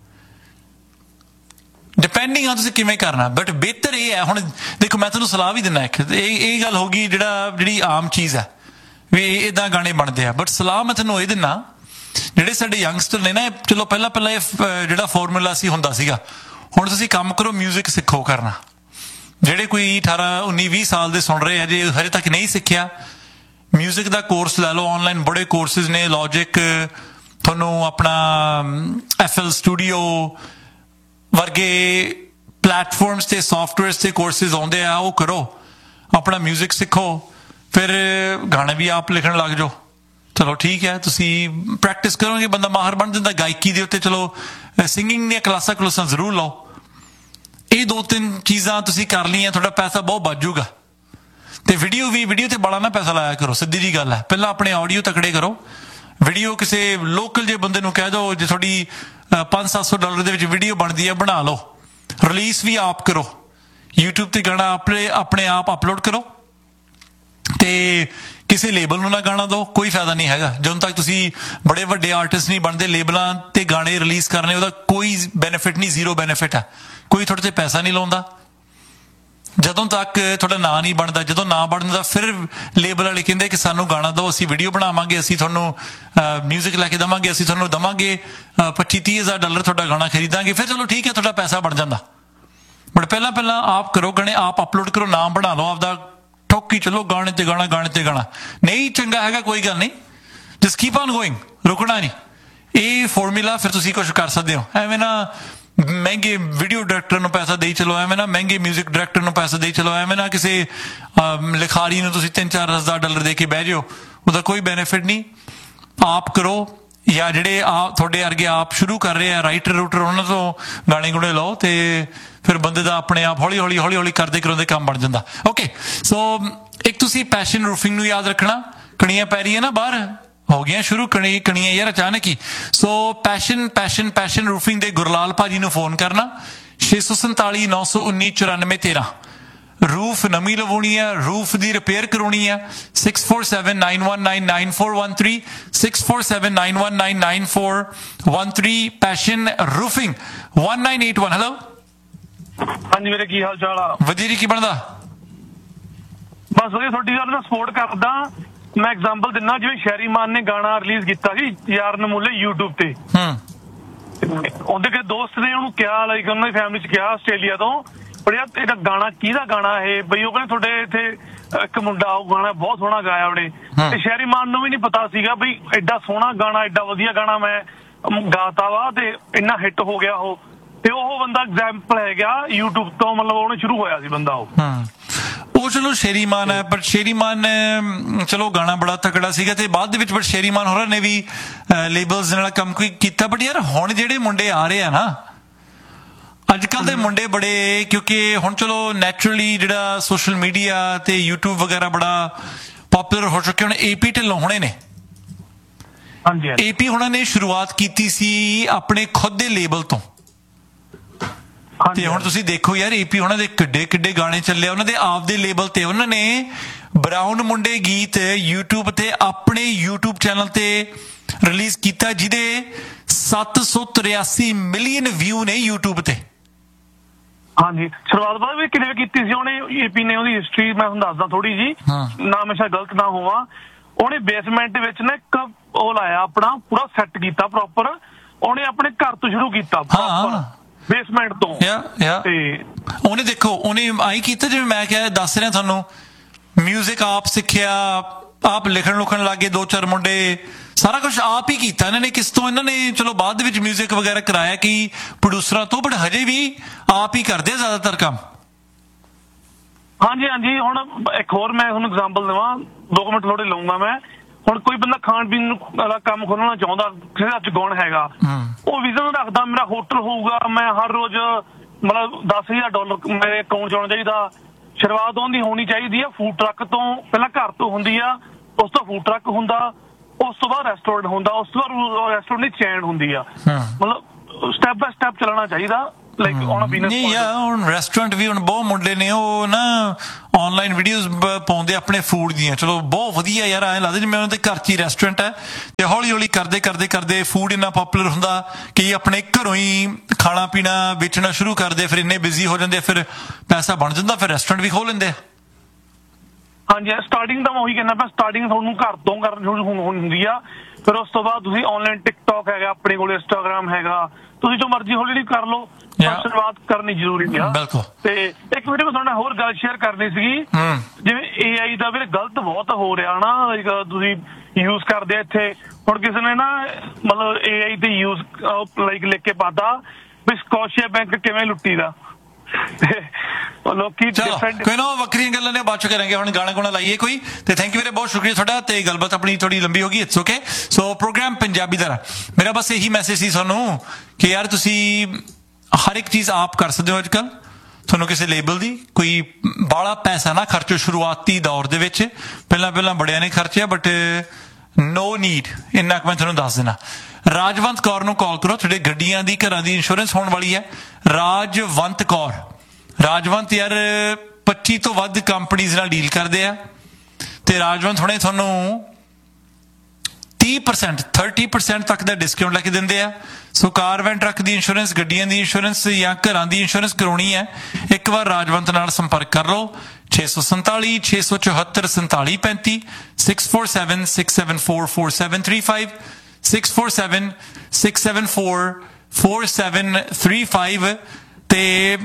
ਡਿਪੈਂਡਿੰਗ ਆ ਤੁਸੀਂ ਕਿਵੇਂ ਕਰਨਾ। ਬਟ ਬਿਹਤਰ ਇਹ ਹੈ, ਹੁਣ ਦੇਖੋ ਮੈਂ ਤੁਹਾਨੂੰ ਸਲਾਹ ਵੀ ਦਿੰਦਾ ਇੱਕ, ਇਹ ਇਹ ਗੱਲ ਹੋ ਗਈ ਜਿਹੜਾ ਜਿਹੜੀ ਆਮ ਚੀਜ਼ ਹੈ ਵੀ ਇੱਦਾਂ ਗਾਣੇ ਬਣਦੇ ਆ। ਬਟ ਸਲਾਹ ਮੈਂ ਤੁਹਾਨੂੰ ਇਹ ਦਿੰਦਾ, ਜਿਹੜੇ ਸਾਡੇ ਯੰਗਸਟਰ ਨੇ ਨਾ, ਚਲੋ ਪਹਿਲਾਂ ਪਹਿਲਾਂ ਇਹ ਜਿਹੜਾ ਫਾਰਮੂਲਾ ਸੀ ਹੁੰਦਾ ਸੀਗਾ, ਹੁਣ ਤੁਸੀਂ ਕੰਮ ਕਰੋ ਮਿਊਜ਼ਿਕ ਸਿੱਖੋ ਕਰਨਾ। ਜਿਹੜੇ ਕੋਈ ਅਠਾਰਾਂ ਉੱਨੀ ਵੀਹ ਸਾਲ ਦੇ ਸੁਣ ਰਹੇ ਆ, ਜੇ ਹਜੇ ਤੱਕ ਨਹੀਂ ਸਿੱਖਿਆ, ਮਿਊਜ਼ਿਕ ਦਾ ਕੋਰਸ ਲੈ ਲਓ। ਆਨਲਾਈਨ ਬੜੇ ਕੋਰਸਿਸ ਨੇ, ਲੌਜਿਕ, ਤੁਹਾਨੂੰ ਆਪਣਾ ਐਫ ਐਲ ਸਟੂਡੀਓ ਵਰਗੇ ਪਲੇਟਫਾਰਮਸ ਤੇ ਸੌਫਟਵੇਅਰਸ ਤੇ ਕੋਰਸਿਸ ਆਉਂਦੇ ਆ, ਉਹ ਕਰੋ, ਆਪਣਾ ਮਿਊਜ਼ਿਕ ਸਿੱਖੋ, ਫਿਰ ਗਾਣੇ ਵੀ ਆਪ ਲਿਖਣ ਲੱਗ ਜਾਓ। ਚਲੋ ਠੀਕ ਹੈ, ਤੁਸੀਂ ਪ੍ਰੈਕਟਿਸ ਕਰੋਗੇ ਬੰਦਾ ਮਾਹਰ ਬਣ ਜਾਂਦਾ ਗਾਇਕੀ ਦੇ ਉੱਤੇ। ਚਲੋ ਸਿੰਗਿੰਗ ਦੀਆਂ ਕਲਾਸਾਂ ਕਲਾਸਾਂ ਜ਼ਰੂਰ ਲਓ। ਇਹ ਦੋ ਤਿੰਨ ਚੀਜ਼ਾਂ ਤੁਸੀਂ ਕਰ ਲਈਆਂ, ਤੁਹਾਡਾ ਪੈਸਾ ਬਹੁਤ ਬਚ ਜੂਗਾ। ਤੇ ਵੀਡੀਓ ਵੀ ਵੀਡੀਓ ਤੇ ਬੜਾ ਨਾ ਪੈਸਾ ਲਾਇਆ ਕਰੋ, ਸਿੱਧੀ ਜੀ ਗੱਲ ਹੈ। ਪਹਿਲਾਂ ਆਪਣੇ ਆਡੀਓ ਤਕੜੇ ਕਰੋ, ਵੀਡੀਓ ਕਿਸੇ ਲੋਕਲ ਜੇ ਬੰਦੇ ਨੂੰ ਕਹਿ ਦਿਓ ਜੇ ਤੁਹਾਡੀ ਪੰਜ ਸੱਤ ਸੌ ਡਾਲਰ ਦੇ ਵਿੱਚ ਵੀਡੀਓ ਬਣਦੀ ਹੈ ਬਣਾ ਲਓ, ਰਿਲੀਜ਼ ਵੀ ਆਪ ਕਰੋ, YouTube ਤੇ ਗਾਣਾ ਆਪਣੇ ਆਪਣੇ ਆਪ ਅਪਲੋਡ ਕਰੋ ਤੇ ਕਿਸੇ ਲੇਬਲ ਨੂੰ ਨਾ ਗਾਣਾ ਦਿਓ, ਕੋਈ ਫਾਇਦਾ ਨਹੀਂ ਹੈਗਾ। ਜਦੋਂ ਤੱਕ ਤੁਸੀਂ ਬੜੇ ਵੱਡੇ ਆਰਟਿਸਟ ਨਹੀਂ ਬਣਦੇ, ਲੇਬਲਾਂ ਤੇ ਗਾਣੇ ਰਿਲੀਜ਼ ਕਰਨੇ ਉਹਦਾ ਕੋਈ ਬੈਨੀਫਿਟ ਨਹੀਂ, ਜ਼ੀਰੋ ਬੈਨੀਫਿਟ ਹੈ। ਕੋਈ ਤੁਹਾਡੇ ਤੇ ਪੈਸਾ ਨਹੀਂ ਲਾਉਂਦਾ ਜਦੋਂ ਤੱਕ ਤੁਹਾਡਾ ਨਾਂ ਨਹੀਂ ਬਣਦਾ। ਜਦੋਂ ਨਾਂ ਬਣਦਾ ਫਿਰ ਲੇਬਲ ਵਾਲੇ ਕਹਿੰਦੇ ਕਿ ਸਾਨੂੰ ਗਾਣਾ ਦਿਓ, ਅਸੀਂ ਵੀਡੀਓ ਬਣਾਵਾਂਗੇ, ਅਸੀਂ ਤੁਹਾਨੂੰ ਮਿਊਜ਼ਿਕ ਲੈ ਕੇ ਦੇਵਾਂਗੇ, ਅਸੀਂ ਤੁਹਾਨੂੰ ਦੇਵਾਂਗੇ ਪੱਚੀ ਤੀਹ ਹਜ਼ਾਰ ਡਾਲਰ ਤੁਹਾਡਾ ਗਾਣਾ ਖਰੀਦਾਂਗੇ। ਫਿਰ ਚਲੋ ਠੀਕ ਹੈ, ਤੁਹਾਡਾ ਪੈਸਾ ਬਣ ਜਾਂਦਾ। ਬਟ ਪਹਿਲਾਂ ਪਹਿਲਾਂ ਆਪ ਕਰੋ ਗਾਣੇ, ਆਪ ਅਪਲੋਡ ਕਰੋ, ਨਾਮ ਬਣਾ ਲਓ ਆਪਦਾ, ਠੋਕੀ ਚਲੋ ਗਾਣੇ ਤੇ ਗਾਣਾ ਗਾਣੇ ਤੇ ਗਾਣਾ। ਨਹੀਂ ਚੰਗਾ ਹੈਗਾ ਕੋਈ ਗੱਲ ਨਹੀਂ, ਜਸਟ ਕੀਪ ਔਨ ਗੋਇੰਗ, ਰੁਕਣਾ ਨਹੀਂ। ਇਹ ਫਾਰਮੂਲਾ ਫਿਰ ਤੁਸੀਂ ਕੁਝ ਕਰ ਸਕਦੇ ਹੋ। ਐਵੇਂ ਨਾ ਮਹਿੰਗੇ ਵੀਡੀਓ ਡਾਇਰੈਕਟਰ ਨੂੰ ਪੈਸਾ ਦੇਈ ਚਲੋ, ਐਵੇਂ ਨਾ ਮਹਿੰਗੇ ਮਿਊਜ਼ਿਕ ਡਾਇਰੈਕਟਰ ਨੂੰ ਪੈਸਾ ਦੇਈ ਚਲੋ, ਐਵੇਂ ਨਾ ਕਿਸੇ ਲਿਖਾਰੀ ਨੂੰ ਤੁਸੀਂ ਤਿੰਨ ਚਾਰ ਹਜ਼ਾਰ ਡਾਲਰ ਦੇ ਕੇ ਬਹਿ ਜਾਓ, ਉਹਦਾ ਕੋਈ ਬੈਨੀਫਿਟ ਨਹੀਂ। ਆਪ ਕਰੋ, ਜਾਂ ਜਿਹੜੇ ਆਪ ਤੁਹਾਡੇ ਵਰਗੇ ਆਪ ਸ਼ੁਰੂ ਕਰ ਰਹੇ ਆ ਰਾਈਟਰ ਰੂਟਰ, ਉਹਨਾਂ ਤੋਂ ਗਾਣੇ ਗੁਣੇ ਲਓ ਤੇ ਫਿਰ ਬੰਦੇ ਦਾ ਆਪਣੇ ਆਪ ਹੌਲੀ ਹੌਲੀ ਹੌਲੀ ਹੌਲੀ ਕਰਦੇ ਕਰਾਉਂਦੇ ਕੰਮ ਬਣ ਜਾਂਦਾ। ਓਕੇ, ਸੋ ਇੱਕ ਤੁਸੀਂ ਪੈਸ਼ਨ ਰੂਫਿੰਗ ਨੂੰ ਯਾਦ ਰੱਖਣਾ। ਕਣੀਆਂ ਪੈ ਰਹੀਆਂ ਨਾ ਬਾਹਰ, ਹੋ ਗਈਆਂ ਸ਼ੁਰੂ ਕਣੀ ਕਣੀਆਂ ਯਾਰ ਅਚਾਨਕ ਹੀ। ਸੋ ਪੈਸ਼ਨ ਪੈਸ਼ਨ ਪੈਸ਼ਨ ਰੂਫਿੰਗ ਦੇ ਗੁਰਲਾਲ ਭਾਜੀ ਨੂੰ ਫੋਨ ਕਰਨਾ, ਛੇ ਸੌ ਸੰਤਾਲੀ ਨੌ ਸੌ ਉੱਨੀ ਚੁਰਾਨਵੇਂ ਤੇਰਾਂ। ਰੂਫ ਨਵੀਂ ਲਵਾਉਣੀ ਆ, ਰੂਫ ਦੀ ਰਿਪੇਅਰ ਕਰਾਉਣੀ ਆ, six four seven nine one nine nine four one three, six four seven nine one nine nine four one three. Passion roofing ਇੱਕ ਨੌ ਅੱਠ ਇੱਕ। ਹੈਲੋ ਹਾਂਜੀ ਵੀਰੇ, ਕੀ ਹਾਲ ਚਾਲ ਆ? ਵਧੀਆ ਜੀ, ਕੀ ਬਣਦਾ? ਬਸ ਵਧੀਆ, ਤੁਹਾਡੀ ਗੱਲ ਨਾਲ ਸਪੋਰਟ ਕਰਦਾ। ਮੈਂ ਐਗਜ਼ਾਮਪਲ ਦਿੰਦਾ, ਜਿਵੇਂ ਸ਼ੈਰੀ ਮਾਨ ਨੇ ਗਾਣਾ ਰਿਲੀਜ਼ ਕੀਤਾ ਸੀ ਯਾਰ ਨਮੂਲੇ YouTube ਤੇ, ਉਹਦੇ ਕੇ ਦੋਸਤ ਨੇ ਉਹਨੂੰ ਕਿਹਾ, ਲਾਈਕ ਉਹਨਾਂ ਦੀ ਫੈਮਿਲੀ ਚ ਕਿਹਾ ਆਸਟ੍ਰੇਲੀਆ ਤੋਂ, ਪਰ ਯਾਰ ਇਹਦਾ ਗਾਣਾ ਕਿਹਦਾ ਗਾਣਾ ਇਹ ਬਈ? ਉਹ ਕਹਿੰਦੇ ਤੁਹਾਡੇ ਇੱਥੇ ਇੱਕ ਮੁੰਡਾ ਉਹ ਗਾਣਾ ਬਹੁਤ ਸੋਹਣਾ ਗਾਇਆ ਉਹਨੇ, ਤੇ ਸ਼ੈਰੀ ਮਾਨ ਨੂੰ ਵੀ ਨਹੀਂ ਪਤਾ ਸੀਗਾ ਬਈ ਐਡਾ ਸੋਹਣਾ ਗਾਣਾ, ਐਡਾ ਵਧੀਆ ਗਾਣਾ ਮੈਂ ਗਾਤਾ ਵਾ ਤੇ ਇੰਨਾ ਹਿੱਟ ਹੋ ਗਿਆ ਉਹ। ਤੇ ਉਹ ਬੰਦਾ ਐਗਜ਼ਾਮਪਲ ਹੈਗਾ YouTube ਤੋਂ, ਮਤਲਬ ਉਹਨੇ ਸ਼ੁਰੂ ਹੋਇਆ ਸੀ ਬੰਦਾ ਉਹ। ਉਹ ਚਲੋ ਸ਼ੇਰੀ ਮਾਨ ਹੈ, ਪਰ ਸ਼ੇਰੀ ਮਾਨ ਨੇ ਚਲੋ ਗਾਣਾ ਬੜਾ ਤਕੜਾ ਸੀਗਾ ਤੇ ਬਾਅਦ ਦੇ ਵਿੱਚ ਬਟ ਸ਼ੇਰੀ ਮਾਨ ਹੋਰਾਂ ਨੇ ਵੀ ਲੇਬਲਸ ਨਾਲ ਕੰਮ ਕੋਈ ਕੀਤਾ। ਬਟ ਯਾਰ ਹੁਣ ਜਿਹੜੇ ਮੁੰਡੇ ਆ ਰਹੇ ਆ ਨਾ ਅੱਜ ਕੱਲ ਦੇ ਮੁੰਡੇ ਬੜੇ, ਕਿਉਂਕਿ ਹੁਣ ਚਲੋ ਨੈਚੁਰਲੀ ਜਿਹੜਾ ਸੋਸ਼ਲ ਮੀਡੀਆ ਤੇ YouTube ਵਗੈਰਾ ਬੜਾ ਪਪੂਲਰ ਹੋ ਚੁੱਕੇ। ਹੁਣ ਏਪੀ ਢਿੱਲੋਂ ਹੋਣੇ ਨੇ, ਏਪੀ ਹੁਣਾਂ ਨੇ ਸ਼ੁਰੂਆਤ ਕੀਤੀ ਸੀ ਆਪਣੇ ਖੁਦ ਦੇ ਲੇਬਲ ਤੋਂ, ਤੇ ਹੁਣ ਤੁਸੀਂ ਦੇਖੋ ਯਾਰ ਏਪੀ ਉਹਨਾਂ ਦੇ ਕਿੱਡੇ ਕਿੱਡੇ ਗਾਣੇ ਚੱਲੇ ਉਹਨਾਂ ਦੇ ਆਪ ਦੇ ਲੇਬਲ ਤੇ। ਉਹਨਾਂ ਨੇ ਬਰਾਊਨ ਮੁੰਡੇ ਗੀਤ YouTube ਤੇ ਆਪਣੇ YouTube ਚੈਨਲ ਤੇ ਰਿਲੀਜ਼ ਕੀਤਾ, ਜਿਹਦੇ ਸੱਤ ਸੌ ਤਰਿਆਸੀ ਮਿਲੀਅਨ ਵਿਊ ਨੇ YouTube ਤੇ। ਹਾਂਜੀ, ਸ਼ੁਰੂਆਤ ਪਤਾ ਵੀ ਕਿਵੇਂ ਕੀਤੀ ਸੀ ਉਹਨੇ, ਏਪੀ ਨੇ? ਉਹਦੀ ਹਿਸਟਰੀ ਮੈਂ ਤੁਹਾਨੂੰ ਦੱਸਦਾ ਥੋੜੀ ਜੀ, ਨਾ ਹਮੇਸ਼ਾ ਗਲਤ ਨਾ ਹੋਵਾਂ। ਉਹਨੇ ਬੇਸਮੈਂਟ ਵਿੱਚ ਨਾ ਇੱਕ ਉਹ ਲਾਇਆ, ਆਪਣਾ ਪੂਰਾ ਸੈੱਟ ਕੀਤਾ ਪ੍ਰੋਪਰ। ਉਹਨੇ ਆਪਣੇ ਘਰ ਤੋਂ ਸ਼ੁਰੂ ਕੀਤਾ ਪ੍ਰੋਪਰ, ਬੇਸਮੈਂਟ ਤੋਂ। ਤੇ ਉਹਨੇ ਦੇਖੋ ਉਹਨੇ ਆਈ ਕੀਤਾ, ਜਿਵੇਂ ਮੈਂ ਕਿਹਾ ਦੱਸ ਰਿਹਾ ਤੁਹਾਨੂੰ, ਮਿਊਜ਼ਿਕ ਆਪ ਸਿੱਖਿਆ, ਆਪ ਲਿਖਣ ਲੁਖਣ ਲੱਗੇ, ਦੋ ਚਾਰ ਮੁੰਡੇ, ਸਾਰਾ ਕੁਝ ਆਪ ਹੀ ਕੀਤਾ ਇਹਨਾਂ ਨੇ। ਕਿਸ ਤੋਂ? ਇਹਨਾਂ ਨੇ ਚਲੋ ਬਾਅਦ ਦੇ ਵਿੱਚ ਮਿਊਜ਼ਿਕ ਵਗੈਰਾ ਕਰਾਇਆ ਕਿ ਪ੍ਰੋਡਿਊਸਰਾਂ ਤੋਂ, ਬਟ ਹਜੇ ਵੀ ਆਪ ਹੀ ਕਰਦੇ ਜ਼ਿਆਦਾਤਰ ਕੰਮ। ਹਾਂਜੀ ਹਾਂਜੀ, ਹੁਣ ਇੱਕ ਹੋਰ ਮੈਂ ਤੁਹਾਨੂੰ ਐਗਜ਼ਾਮਪਲ ਦੇਵਾਂ, ਦੋ ਮਿੰਟ ਥੋੜੇ ਲਊਂਗਾ ਮੈਂ। ਹੁਣ ਕੋਈ ਬੰਦਾ ਖਾਣ ਪੀਣ ਵਾਲਾ ਕੰਮ ਖੋਲਣਾ ਚਾਹੁੰਦਾ, ਕਿਸੇ ਦਾ ਗੁਣ ਹੈਗਾ, ਉਹ ਵਿਜ਼ਨ ਰੱਖਦਾ ਮੇਰਾ ਹੋਟਲ ਹੋਊਗਾ, ਮੈਂ ਹਰ ਰੋਜ਼ ਮਤਲਬ ਦਸ ਹਜ਼ਾਰ ਡਾਲਰ ਮੇਰੇ ਅਕਾਊਂਟ ਚ ਆਉਣਾ ਚਾਹੀਦਾ। ਸ਼ੁਰੂਆਤ ਉਹਦੀ ਹੋਣੀ ਚਾਹੀਦੀ ਆ ਫੂਡ ਟਰੱਕ ਤੋਂ, ਪਹਿਲਾਂ ਘਰ ਤੋਂ ਹੁੰਦੀ ਆ, ਉਸ ਤੋਂ ਫੂਡ ਟਰੱਕ ਹੁੰਦਾ, ਉਸ ਤੋਂ ਬਾਅਦ ਰੈਸਟੋਰੈਂਟ ਹੁੰਦਾ, ਉਸ ਤੋਂ ਬਾਅਦ ਰੈਸਟੋਰੈਂਟ ਦੀ ਚੇਨ ਹੁੰਦੀ ਆ। ਮਤਲਬ ਸਟੈਪ ਬਾय ਸਟੈਪ ਚੱਲਣਾ ਚਾਹੀਦਾ। ਨਹੀਂ ਯਾਰ ਹੁਣ ਰੈਸਟੋਰੈਂਟ ਵੀ ਹੁਣ ਬਹੁਤ ਮੁੰਡੇ ਨੇ ਉਹ ਨਾ ਆਨਲਾਈਨ ਵੀਡੀਓਜ਼ ਪਾਉਂਦੇ ਆਪਣੇ ਫੂਡ ਦੀਆਂ, ਚਲੋ ਬਹੁਤ ਵਧੀਆ ਯਾਰ। ਐਂ ਲੱਗਦਾ ਜਿਵੇਂ ਉਹਨਾਂ ਦੇ ਘਰ 'ਚ ਹੀ ਰੈਸਟੋਰੈਂਟ ਹੈ, ਤੇ ਹੌਲੀ ਹੌਲੀ ਕਰਦੇ ਕਰਦੇ ਕਰਦੇ ਫੂਡ ਇੰਨਾ ਪਪੂਲਰ ਹੁੰਦਾ ਕਿ ਆਪਣੇ ਘਰੋਂ ਹੀ ਖਾਣਾ ਪੀਣਾ ਵੇਚਣਾ ਸ਼ੁਰੂ ਕਰਦੇ, ਫਿਰ ਇੰਨੇ ਬਿਜ਼ੀ ਹੋ ਜਾਂਦੇ, ਫਿਰ ਪੈਸਾ ਬਣ ਜਾਂਦਾ, ਫਿਰ ਰੈਸਟੋਰੈਂਟ ਵੀ ਖੋਲ ਲੈਂਦੇ ਆ। ਹਾਂਜੀ, ਸਟਾਰਟਿੰਗ ਤਾਂ ਮੈਂ ਉਹੀ ਕਹਿੰਦਾ ਪਿਆ, ਸਟਾਰਟਿੰਗ ਤੁਹਾਨੂੰ ਘਰ ਤੋਂ ਕਰਨ ਹੁੰਦੀ ਆ, ਫਿਰ ਉਸ ਤੋਂ ਬਾਅਦ ਤੁਸੀਂ ਆਨਲਾਈਨ ਟਿਕਟੋਕ ਹੈਗਾ ਆਪਣੇ ਕੋਲ, ਇੰਸਟਾਗ੍ਰਾਮ ਹੈਗਾ, ਤੁਸੀਂ ਜੋ ਮਰਜ਼ੀ ਹੌਲੀ ਹੌਲੀ ਕਰ ਲਓ। ਸ਼ੁਰੂਆਤ ਕਰਨੀ ਜ਼ਰੂਰੀ ਆ। ਤੇ ਇੱਕ ਵੀਡੀਓ ਮੈਂ ਤੁਹਾਡੇ ਨਾਲ ਹੋਰ ਗੱਲ ਸ਼ੇਅਰ ਕਰਨੀ ਸੀਗੀ, ਜਿਵੇਂ ਏ ਆਈ ਦਾ ਵੀਰੇ ਗਲਤ ਬਹੁਤ ਹੋ ਰਿਹਾ ਨਾ, ਲਾਈਕ ਤੁਸੀਂ ਯੂਜ਼ ਕਰਦੇ ਆ ਇੱਥੇ। ਹੁਣ ਕਿਸੇ ਨੇ ਨਾ ਮਤਲਬ ਏ ਆਈ ਤੇ ਯੂਜ਼ ਲਾਈਕ ਲਿਖ ਕੇ ਪਾਤਾ ਵੀ ਸਕੋਸ਼ੀਆ ਬੈਂਕ ਕਿਵੇਂ ਲੁੱਟੀ ਦਾ, ਲੋਕੀ ਕੋਈ ਨਾ ਵੱਖਰੀਆਂ ਗੱਲਾਂ ਨੇ ਬਾਅਦ ਚ ਕਰਾਂਗੇ। ਹੁਣ ਗਾਣਾ ਗੁਣਾ ਲਾਈਏ ਕੋਈ, ਤੇ ਥੈਂਕ ਯੂ ਵੀਰੇ, ਬਹੁਤ ਸ਼ੁਕਰੀਆ ਤੁਹਾਡਾ। ਤੇ ਗੱਲਬਾਤ ਆਪਣੀ ਥੋੜੀ ਲੰਬੀ ਹੋ ਗਈ, it's okay. So programme Punjabi ਦਾ ਮੇਰਾ ਬਸ ਇਹੀ ਮੈਸੇਜ ਸੀ ਤੁਹਾਨੂੰ ਕਿ ਯਾਰ ਤੁਸੀਂ ਹਰ ਇੱਕ ਚੀਜ਼ ਆਪ ਕਰ ਸਕਦੇ ਹੋ। ਅੱਜ ਕੱਲ ਤੁਹਾਨੂੰ ਕਿਸੇ ਲੇਬਲ ਦੀ ਕੋਈ ਬਾਹਲਾ ਪੈਸਾ ਨਾ ਖਰਚੋ ਸ਼ੁਰੂਆਤੀ ਦੌਰ ਦੇ ਵਿੱਚ। ਪਹਿਲਾਂ ਪਹਿਲਾਂ ਬੜਿਆਂ ਨੇ ਖਰਚਿਆ, ਬਟ ਨੋ ਨੀਡ, ਇੰਨਾ ਕੁ ਮੈਂ ਤੁਹਾਨੂੰ ਦੱਸ ਦੇਣਾ। ਰਾਜਵੰਤ ਕੌਰ ਨੂੰ ਕਾਲ ਕਰੋ, ਤੁਹਾਡੇ ਗੱਡੀਆਂ ਦੀ ਘਰਾਂ ਦੀ ਇੰਸ਼ੋਰੈਂਸ ਹੋਣ ਵਾਲੀ ਹੈ। ਰਾਜਵੰਤ ਕੌਰ, ਰਾਜਵੰਤ ਯਾਰ ਪੱਚੀ ਤੋਂ ਵੱਧ ਕੰਪਨੀਜ਼ ਨਾਲ ਡੀਲ ਕਰਦੇ ਆ, ਤੇ ਰਾਜਵੰਤ ਹੁਣੇ ਤੁਹਾਨੂੰ ਤੀਹ ਪਰਸੈਂਟ ਥਰਟੀ ਪਰਸੈਂਟ ਤੱਕ ਦਾ ਡਿਸਕਾਊਂਟ ਲੈ ਕੇ ਦਿੰਦੇ ਆ। ਸੋ ਕਾਰ ਵੈਨ ਟਰੱਕ ਦੀ ਇੰਸ਼ੋਰੈਂਸ, ਗੱਡੀਆਂ ਦੀ ਇੰਸ਼ੋਰੈਂਸ ਜਾਂ ਘਰਾਂ ਦੀ ਇੰਸ਼ੋਰੈਂਸ ਕਰਾਉਣੀ ਹੈ, ਇੱਕ ਵਾਰ ਰਾਜਵੰਤ ਨਾਲ ਸੰਪਰਕ ਕਰ ਲਓ। ਛੇ ਸੌ ਸੰਤਾਲੀ ਛੇ ਸੌ ਚੁਹੱਤਰ ਸੰਤਾਲੀ ਪੈਂਤੀ six four seven six seven four four seven three five six four seven six seven four four seven three five. ਤੇ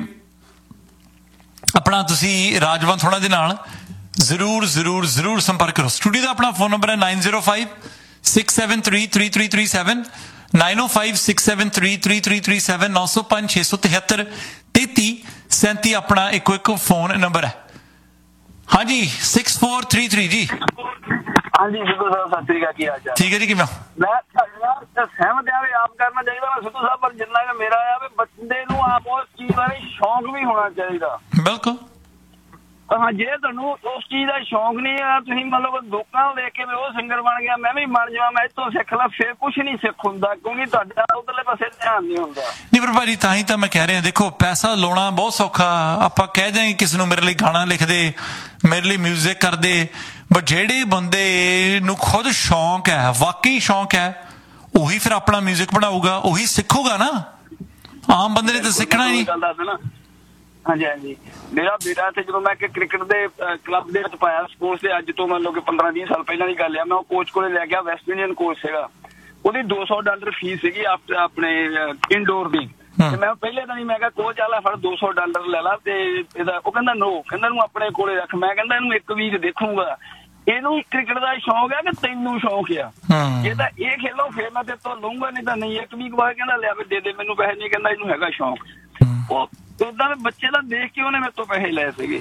ਆਪਣਾ ਤੁਸੀਂ ਰਾਜਵੰਤ ਹੋਣਾ ਦੇ ਨਾਲ ਜ਼ਰੂਰ ਜ਼ਰੂਰ ਜ਼ਰੂਰ ਸੰਪਰਕ ਕਰੋ। ਸਟੂਡੀਓ ਦਾ ਆਪਣਾ ਫੋਨ ਨੰਬਰ ਹੈ nine zero five six seven three three three three seven nine ਓ five six seven three three three three seven ਨੌ ਸੌ ਪੰਜ ਛੇ ਸੌ ਤਿਹੱਤਰ ਤੇਤੀ ਸੈਂਤੀ ਆਪਣਾ ਇੱਕੋ ਇੱਕ ਫੋਨ ਨੰਬਰ ਹੈ। ਹਾਂਜੀ six four three three G. ਹਾਂਜੀ ਸਿੱਧੂ ਸਾਹਿਬ ਸਤਿ ਸ੍ਰੀ ਅਕਾਲ, ਕੀ ਹਾਲ ਚਾਲ? ਠੀਕ ਹੈ ਜੀ, ਕਿਵੇਂ? ਮੈਂ ਸਹਿਮਤ ਆ ਵੀ ਆਪ ਕਰਨਾ ਚਾਹੀਦਾ ਵਾ ਸਿੱਧੂ ਸਾਹਿਬ, ਪਰ ਜਿੰਨਾ ਕਿ ਮੇਰਾ ਆ ਵੀ ਬੰਦੇ ਨੂੰ ਆਪ ਉਸ ਚੀਜ਼ ਬਾਰੇ ਸ਼ੌਂਕ ਵੀ ਹੋਣਾ ਚਾਹੀਦਾ। ਬਿਲਕੁਲ ਹਾਂ, ਜੇ ਤੁਹਾਨੂੰ ਉਸ ਚੀਜ਼ ਦਾ ਸ਼ੌਂਕ ਨਹੀਂ ਆ, ਤੁਸੀਂ ਮਤਲਬ ਲੋਕਾਂ ਨੂੰ ਦੇਖ ਕੇ ਵੀ ਉਹ ਸਿੰਗਰ ਬਣ ਗਿਆ ਮੈਂ ਵੀ ਬਣ ਜਾਵਾਂ, ਮੈਂ ਇੱਥੋਂ ਸਿੱਖ ਲਾ, ਫਿਰ ਕੁਛ ਨਹੀਂ ਸਿੱਖ ਹੁੰਦਾ, ਕਿਉਂਕਿ ਤੁਹਾਡਾ ਉਧਰਲੇ ਪਾਸੇ ਧਿਆਨ ਨਹੀਂ ਹੁੰਦਾ। ਨਹੀਂ ਪਰ ਭਾਜੀ ਤਾਂ ਹੀ ਤਾਂ ਮੈਂ ਕਹਿ ਰਿਹਾ, ਦੇਖੋ ਪੈਸਾ ਲਾਉਣਾ ਬਹੁਤ ਸੌਖਾ, ਆਪਾਂ ਕਹਿ ਦਿਆਂਗੇ ਕਿਸੇ ਨੂੰ ਮੇਰੇ ਲਈ ਗਾਣਾ ਲਿਖ ਦੇ, ਮੇਰੇ ਲਈ ਮਿਊਜ਼ਿਕ ਕਰ ਦੇ, ਬਟ ਜਿਹੜੇ ਬੰਦੇ ਨੂੰ ਖੁਦ ਸ਼ੌਂਕ ਹੈ, ਵਾਕਈ ਸ਼ੌਂਕ ਹੈ, ਉਹੀ ਫਿਰ ਆਪਣਾ ਮਿਊਜ਼ਿਕ ਬਣਾਊਗਾ, ਉਹੀ ਸਿੱਖੂਗਾ ਨਾ। ਆਮ ਬੰਦੇ ਨੇ ਤਾਂ ਸਿੱਖਣਾ ਹੀ ਨਹੀਂ। ਹਾਂਜੀ ਹਾਂਜੀ, ਮੇਰਾ ਬੇਟਾ ਇੱਥੇ ਜਦੋਂ ਮੈਂ ਕ੍ਰਿਕਟ ਦੇ ਕਲੱਬ ਦੇ ਵਿੱਚ ਪਾਇਆ ਸਪੋਰਟਸ ਦੇ, ਅੱਜ ਤੋਂ ਮੰਨ ਲਓ ਕਿ ਪੰਦਰਾਂ ਵੀਹ ਸਾਲ ਪਹਿਲਾਂ ਦੀ ਗੱਲ ਆ, ਮੈਂ ਉਹ ਕੋਚ ਕੋਲੇ ਲੈ ਗਿਆ, ਵੈਸਟ ਇੰਡੀਅਨ ਕੋਚ ਸੀਗਾ, ਉਹਦੀ ਦੋ ਸੌ ਡਾਲਰ ਫੀਸ ਸੀਗੀ ਆਪਣੇ ਇਨਡੋਰ ਦੀ। ਤੇ ਮੈਂ ਪਹਿਲੇ ਤਾਂ ਨਹੀਂ, ਮੈਂ ਕਿਹਾ ਕੋਚ ਆਲਾ ਫੜ ਦੋ ਸੌ ਡਾਲਰ ਲੈ ਲਾ, ਤੇ ਇਹਦਾ ਉਹ ਕਹਿੰਦਾ ਨੋ, ਕਹਿੰਦਾ ਇਹਨੂੰ ਆਪਣੇ ਕੋਲੇ ਰੱਖ। ਮੈਂ ਕਹਿੰਦਾ ਇਹਨੂੰ ਇੱਕ ਵੀਕ ਦੇਖੂੰਗਾ, ਇਹਨੂੰ ਕ੍ਰਿਕਟ ਦਾ ਸ਼ੌਂਕ ਹੈ ਕਿ ਤੈਨੂੰ ਸ਼ੌਂਕ ਆ? ਜੇ ਤਾਂ ਇਹ ਖੇਲੋ ਫਿਰ ਮੈਂ ਤੇ ਤੋਂ ਲਊਂਗਾ, ਨਹੀਂ ਤਾਂ ਨਹੀਂ। ਇੱਕ ਵੀਕ ਬਾਅਦ ਕਹਿੰਦਾ ਲਿਆ ਵੀ ਦੇ ਦੇ ਮੈਨੂੰ ਪੈਸੇ, ਨਹੀਂ ਕਹਿੰਦਾ ਇਹਨੂੰ ਹੈਗਾ ਸ਼ੌਂਕ। ਉਹ ਓਦਾਂ ਦੇ ਬੱਚੇ ਦਾ ਦੇਖ ਕੇ ਉਹਨੇ ਮੇਰੇ ਤੋਂ ਪੈਸੇ ਲਏ ਸੀਗੇ।